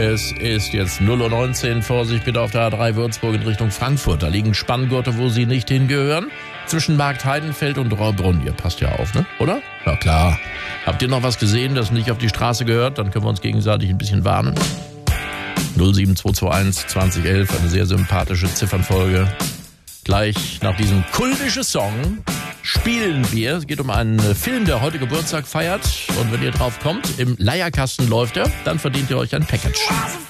Es ist jetzt 0:19 Uhr. Vorsicht bitte auf der A3 Würzburg in Richtung Frankfurt. Da liegen Spanngurte, wo sie nicht hingehören. Zwischen Markt Heidenfeld und Rohrbrunn. Ihr passt ja auf, ne? Oder? Ja, klar. Habt ihr noch was gesehen, das nicht auf die Straße gehört? Dann können wir uns gegenseitig ein bisschen warnen. 07221 2011, eine sehr sympathische Ziffernfolge. Gleich nach diesem kultischen Song spielen wir. Es geht um einen Film, der heute Geburtstag feiert. Und wenn ihr drauf kommt, im Leierkasten läuft er, dann verdient ihr euch ein Package.